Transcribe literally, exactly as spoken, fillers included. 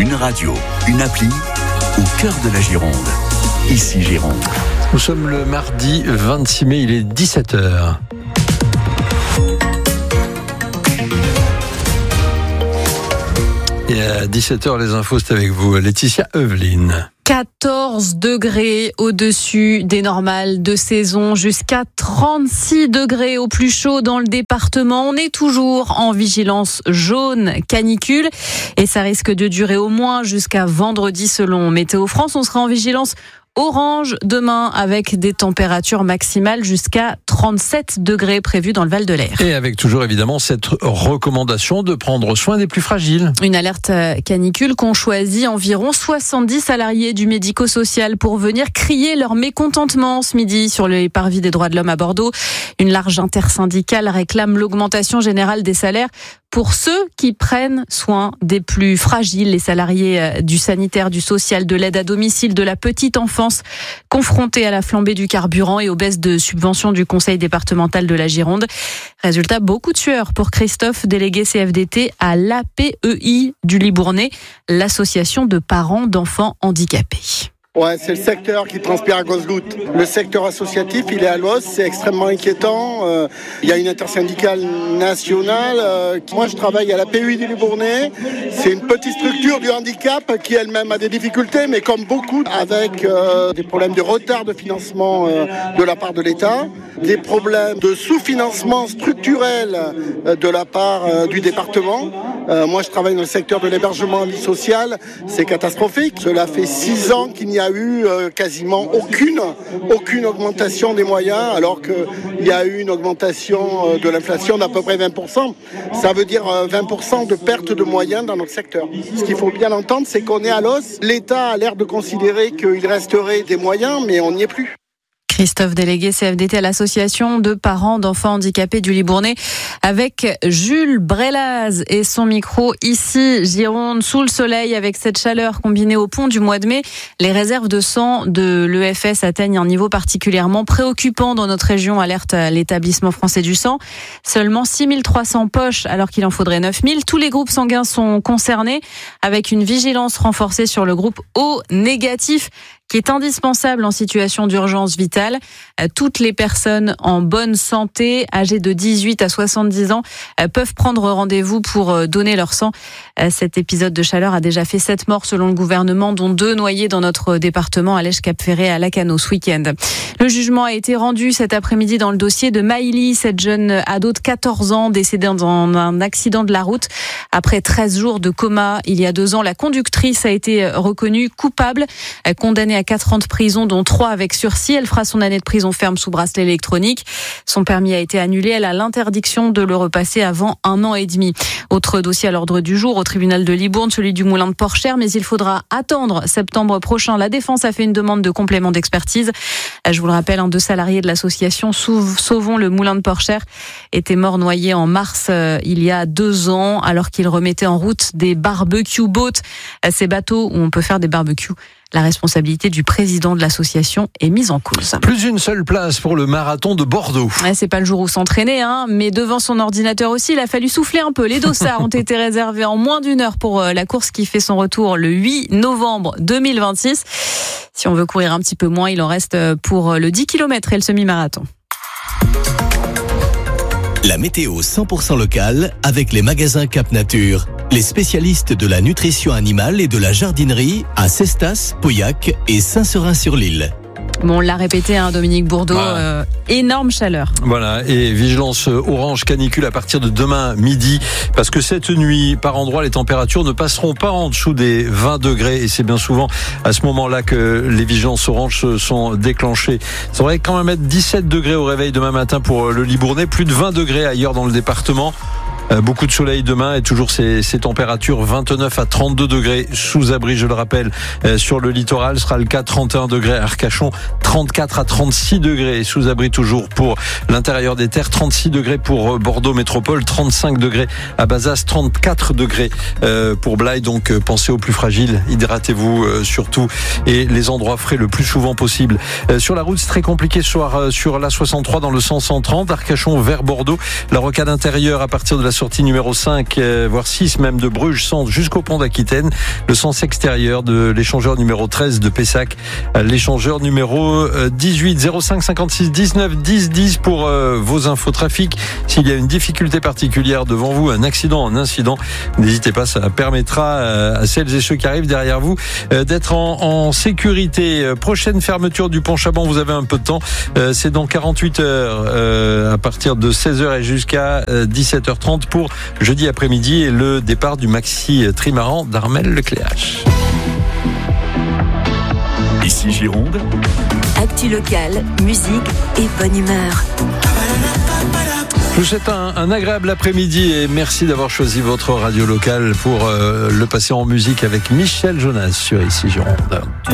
Une radio, une appli, au cœur de la Gironde. Ici Gironde. Nous sommes le mardi vingt-six mai, il est dix-sept heures. Et à dix-sept heures, les infos, c'est avec vous, Laetitia Eveline. quatorze degrés au-dessus des normales de saison, jusqu'à trente-six degrés au plus chaud dans le département. On est toujours en vigilance jaune canicule et ça risque de durer au moins jusqu'à vendredi selon Météo France. On sera en vigilance orange demain avec des températures maximales jusqu'à trente-sept degrés prévues dans le Val de l'Air. Et avec toujours évidemment cette recommandation de prendre soin des plus fragiles. Une alerte canicule qu'ont choisi environ soixante-dix salariés du médico-social pour venir crier leur mécontentement ce midi sur les parvis des droits de l'homme à Bordeaux. Une large intersyndicale réclame l'augmentation générale des salaires pour ceux qui prennent soin des plus fragiles, les salariés du sanitaire, du social, de l'aide à domicile, de la petite enfance, confrontés à la flambée du carburant et aux baisses de subventions du conseil départemental de la Gironde. Résultat, beaucoup de sueur pour Christophe, délégué C F D T à l'A P E I du Libournais, l'association de parents d'enfants handicapés. Ouais, c'est le secteur qui transpire à grosses-gouttes. Le secteur associatif, il est à l'os, c'est extrêmement inquiétant. Euh, il y a une intersyndicale nationale. Euh, moi, je travaille à la P U I du Libournais. C'est une petite structure du handicap qui elle-même a des difficultés, mais comme beaucoup, avec euh, des problèmes de retard de financement euh, de la part de l'État, des problèmes de sous-financement structurel euh, de la part euh, du département. Euh, moi, je travaille dans le secteur de l'hébergement en vie sociale. C'est catastrophique. Cela fait six ans qu'il n'y a eu euh, quasiment aucune, aucune augmentation des moyens, alors qu'il y a eu une augmentation euh, de l'inflation d'à peu près vingt pour cent. Ça veut dire euh, vingt pour cent de perte de moyens dans notre secteur. Ce qu'il faut bien entendre, c'est qu'on est à l'os. L'État a l'air de considérer qu'il resterait des moyens, mais on n'y est plus. Christophe, délégué C F D T à l'association de parents d'enfants handicapés du Libournais, avec Jules Brelaz et son micro ici, Gironde, sous le soleil, avec cette chaleur combinée au pont du mois de mai. Les réserves de sang de l'E F S atteignent un niveau particulièrement préoccupant dans notre région, alerte à l'établissement français du sang. Seulement six mille trois cents poches, alors qu'il en faudrait neuf mille. Tous les groupes sanguins sont concernés, avec une vigilance renforcée sur le groupe O négatif, qui est indispensable en situation d'urgence vitale. Toutes les personnes en bonne santé, âgées de dix-huit à soixante-dix ans, peuvent prendre rendez-vous pour donner leur sang. Cet épisode de chaleur a déjà fait sept morts selon le gouvernement, dont deux noyés dans notre département, à Lèche-Cap-Ferré, à Lacanau, ce week-end. Le jugement a été rendu cet après-midi dans le dossier de Maïli, cette jeune ado de quatorze ans décédée dans un accident de la route. Après treize jours de coma, il y a deux ans, la conductrice a été reconnue coupable, condamnée à quatre ans de prison, dont trois avec sursis. Elle fera son année de prison ferme sous bracelet électronique. Son permis a été annulé. Elle a l'interdiction de le repasser avant un an et demi. Autre dossier à l'ordre du jour au tribunal de Libourne, celui du moulin de Porchère, mais il faudra attendre septembre prochain. La défense a fait une demande de complément d'expertise. Je vous le rappelle, un deux salariés de l'association Sauvons le moulin de Porchère était mort noyé en mars euh, il y a deux ans, alors qu'il remettait en route des barbecue boats, ces bateaux où on peut faire des barbecues. La responsabilité du président de l'association est mise en cause. Plus une seule place pour le marathon de Bordeaux. Ouais, c'est pas le jour où s'entraîner, hein, mais devant son ordinateur aussi, il a fallu souffler un peu. Les dossards ont été réservés en moins d'une heure pour la course qui fait son retour le huit novembre deux mille vingt-six. Si on veut courir un petit peu moins, il en reste pour le dix kilomètres et le semi-marathon. La météo cent pour cent locale avec les magasins Cap Nature. Les spécialistes de la nutrition animale et de la jardinerie à Cestas, Pauillac et Saint-Seurin-sur-l'Île. Bon, on l'a répété, hein, Dominique Bourdeau, voilà. euh, énorme chaleur. Voilà, et vigilance orange canicule à partir de demain midi, parce que cette nuit, par endroits, les températures ne passeront pas en dessous des vingt degrés, et c'est bien souvent à ce moment-là que les vigilances oranges sont déclenchées. Ça devrait quand même être dix-sept degrés au réveil demain matin pour le Libournais, plus de vingt degrés ailleurs dans le département. Euh, beaucoup de soleil demain et toujours ces, ces températures vingt-neuf à trente-deux degrés sous abri, je le rappelle, euh, sur le littoral. Ce sera le cas trente et un degrés à Arcachon, trente-quatre à trente-six degrés sous abri toujours pour l'intérieur des terres, trente-six degrés pour Bordeaux Métropole, trente-cinq degrés à Bazas, trente-quatre degrés euh, pour Blaye. Donc euh, pensez aux plus fragiles, hydratez-vous euh, surtout et les endroits frais le plus souvent possible. Euh, sur la route, c'est très compliqué ce soir euh, sur l'A soixante-trois dans le sens cent trente, Arcachon vers Bordeaux. La rocade intérieure à partir de la sortie numéro cinq, euh, voire six même de Bruges, sens jusqu'au pont d'Aquitaine. Le sens extérieur de l'échangeur numéro treize de Pessac. L'échangeur numéro dix-huit, zéro cinq cinquante-six dix-neuf dix dix pour euh, vos infos trafic. S'il y a une difficulté particulière devant vous, un accident, un incident, n'hésitez pas, ça permettra à celles et ceux qui arrivent derrière vous d'être en, en sécurité. Prochaine fermeture du pont Chaban, vous avez un peu de temps, c'est dans quarante-huit heures euh, à partir de seize heures et jusqu'à dix-sept heures trente pour jeudi après-midi et le départ du maxi trimaran d'Armel-le-Cléache. Ici Gironde. Actu locale, musique et bonne humeur. Je vous souhaite un, un agréable après-midi et merci d'avoir choisi votre radio locale pour euh, le passer en musique avec Michel Jonas sur Ici Gironde.